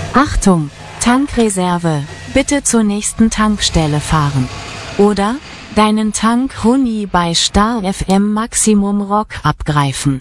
Achtung! Tankreserve, bitte zur nächsten Tankstelle fahren. Oder deinen Tank Huni bei Star FM Maximum Rock abgreifen.